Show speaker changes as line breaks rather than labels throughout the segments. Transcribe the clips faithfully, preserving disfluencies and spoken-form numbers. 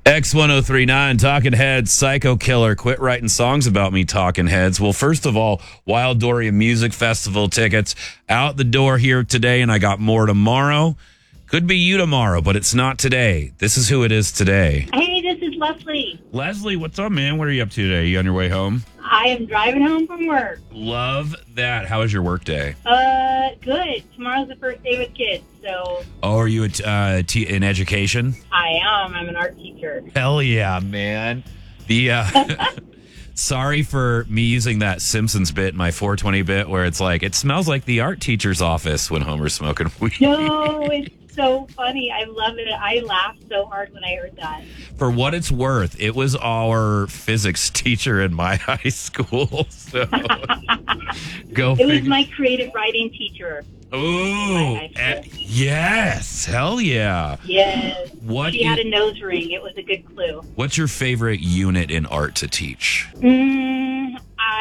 X ten thirty-nine, Talking Heads, Psycho Killer, quit writing songs about me, Talking Heads. Well, first of all, Wild Doria Music Festival tickets out the door here today, and I got more tomorrow. Could be you tomorrow, but it's not today. This is who it is today.
Hey, this is Leslie.
Leslie, what's up, man? What are you up to today? You on your way home?
I am driving home from work.
Love that. How was your work day?
Uh, good. Tomorrow's the first day with kids, so...
Oh, are you at, uh, t- in education?
I am. I'm an art teacher.
Hell yeah, man. The, uh... Sorry for me using that Simpsons bit, my four twenty bit, where it's like, it smells like the art teacher's office when Homer's smoking weed.
No, it's so funny. I love it. I laughed so hard when I heard that.
For what it's worth, it was our physics teacher in my high school. So go
It
figure.
was my creative writing teacher.
Ooh, eh, yes. Hell yeah.
Yes.
What
She had
is-
a nose ring. It was a good clue.
What's your favorite unit in art to teach?
Mm,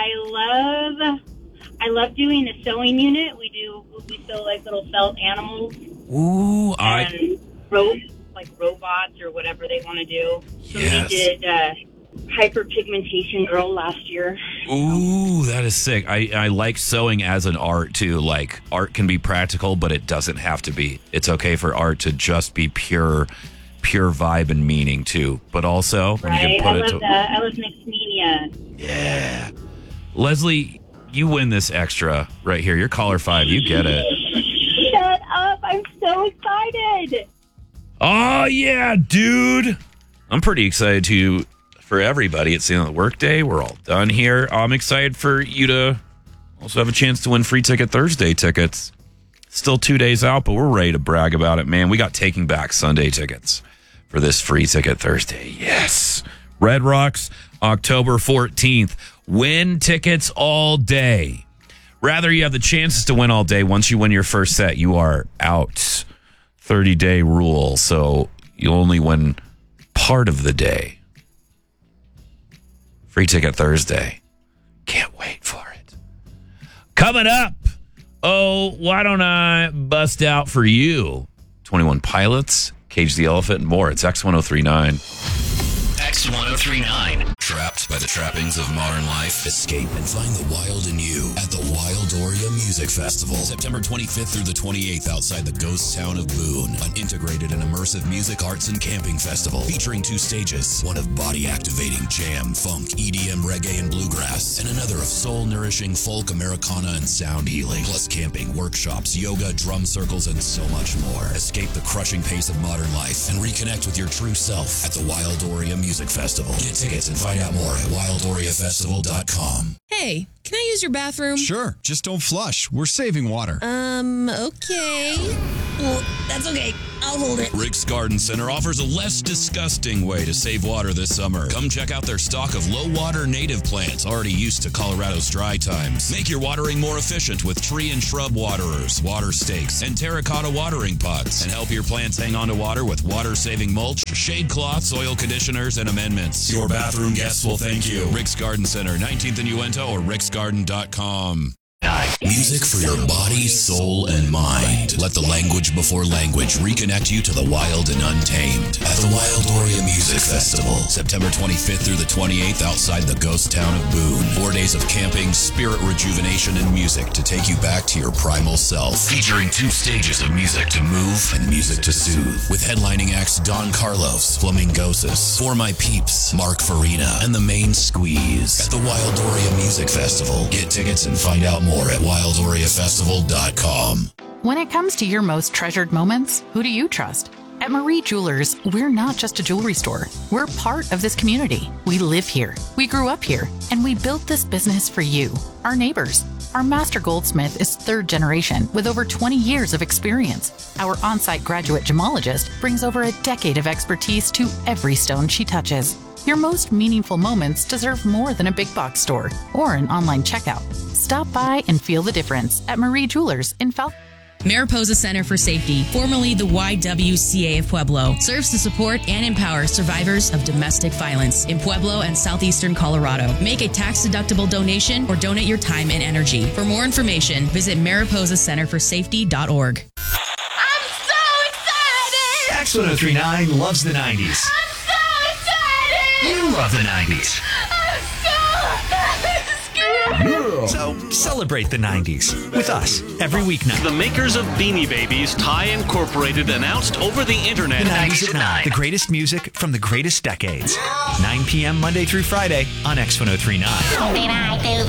I love... I love doing the sewing unit. We do... We sew like little felt animals.
Ooh, I...
And ro- like robots or whatever they want to do. So
Yes.
we did uh, hyperpigmentation girl last year.
Ooh, that is sick. I, I like sewing as an art, too. Like, art can be practical, but it doesn't have to be. It's okay for art to just be pure, pure vibe and meaning, too. But also, when you
Right?
can put
I
it
love
to...
that. I love mixed media.
Yeah. Leslie, you win this extra right here. You're caller five. You get it.
Shut up. I'm so excited.
Oh, yeah, dude. I'm pretty excited to for everybody. It's the end of the workday. We're all done here. I'm excited for you to also have a chance to win Free Ticket Thursday tickets. Still two days out, but we're ready to brag about it, man. We got Taking Back Sunday tickets for this Free Ticket Thursday. Yes. Red Rocks, October fourteenth. Win tickets all day. Rather, you have the chances to win all day. Once you win your first set, you are out. thirty-day rule, so you only win part of the day. Free Ticket Thursday. Can't wait for it. Coming up, oh, why don't I bust out for you? twenty-one Pilots, Cage the Elephant, and more. It's X ten thirty-nine.
X ten thirty-nine. Trapped by the trappings of modern life? Escape and find the wild in you at the Wild Doria Music Festival. September twenty-fifth through the twenty-eighth outside the ghost town of Boone. An integrated and immersive music, arts, and camping festival featuring two stages. One of body-activating jam, funk, E D M, reggae, and bluegrass. And another of soul-nourishing folk, Americana, and sound healing. Plus camping, workshops, yoga, drum circles, and so much more. Escape the crushing pace of modern life and reconnect with your true self at the Wild Doria Music Festival. Get tickets and find out more at wild doria festival dot com.
Hey, can I use your bathroom?
Sure, just don't flush. We're saving water.
Um, okay. Well, that's okay. I'll hold it.
Rick's Garden Center offers a less disgusting way to save water this summer. Come check out their stock of low-water native plants already used to Colorado's dry times. Make your watering more efficient with tree and shrub waterers, water stakes, and terracotta watering pots. And help your plants hang on to water with water-saving mulch, shade cloths, oil conditioners, and amendments. Your bathroom guests will thank you. Rick's Garden Center, nineteenth and Uinta, or ricks garden dot com. Music for your body, soul, and mind. Let the language before language reconnect you to the wild and untamed at the Wild Doria Music Festival. September twenty-fifth through the twenty-eighth outside the ghost town of Boone. Four days of camping, spirit rejuvenation, and music to take you back to your primal self. Featuring two stages of music to move and music to soothe. With headlining acts Don Carlos, Flamingosis, For My Peeps, Mark Farina, and The Main Squeeze. At the Wild Doria Music Festival. Get tickets and find out more at wild doria festival dot com.
When it comes to your most treasured moments, who do you trust? At Marie Jewelers, we're not just a jewelry store. We're part of this community. We live here. We grew up here. And we built this business for you, our neighbors. Our master goldsmith is third generation with over twenty years of experience. Our on-site graduate gemologist brings over a decade of expertise to every stone she touches. Your most meaningful moments deserve more than a big box store or an online checkout. Stop by and feel the difference at Marie Jewelers in Falcon.
Mariposa Center for Safety, formerly the Y W C A of Pueblo, serves to support and empower survivors of domestic violence in Pueblo and southeastern Colorado. Make a tax-deductible donation or donate your time and energy. For more information, visit mariposa center for safety dot org.
I'm so excited!
X ten thirty-nine loves the nineties.
I'm so You love the nineties. So celebrate the nineties with us every weeknight.
The makers of Beanie Babies, Ty Incorporated, announced over the internet.
The nineties at nine. The greatest music from the greatest decades. nine p.m. Monday through Friday on X ten thirty-nine.
Did I do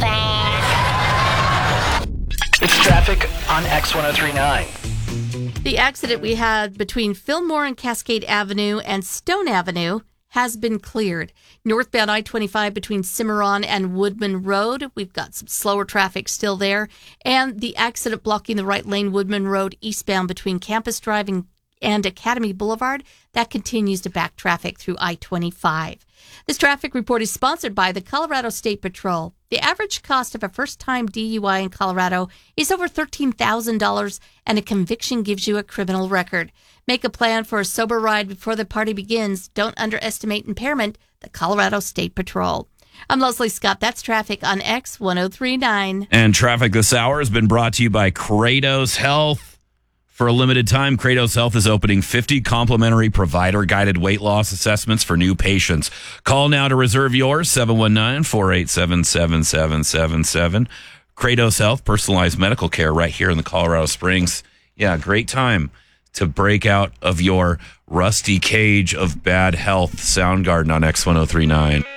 that?
It's traffic on X ten thirty-nine.
The accident we had between Fillmore and Cascade Avenue and Stone Avenue has been cleared. Northbound I twenty-five between Cimarron and Woodman Road. We've got some slower traffic still there. And the accident blocking the right lane Woodman Road eastbound between Campus Drive and, and Academy Boulevard. That continues to back traffic through I twenty-five. This traffic report is sponsored by the Colorado State Patrol. The average cost of a first-time D U I in Colorado is over thirteen thousand dollars, and a conviction gives you a criminal record. Make a plan for a sober ride before the party begins. Don't underestimate impairment. The Colorado State Patrol. I'm Leslie Scott. That's traffic on X ten thirty-nine.
And traffic this hour has been brought to you by Kratos Health. For a limited time, Kratos Health is opening fifty complimentary provider-guided weight loss assessments for new patients. Call now to reserve yours, seven one nine, four eight seven, seven seven seven seven. Kratos Health, personalized medical care right here in the Colorado Springs. Yeah, great time to break out of your rusty cage of bad health. Soundgarden on X ten thirty-nine.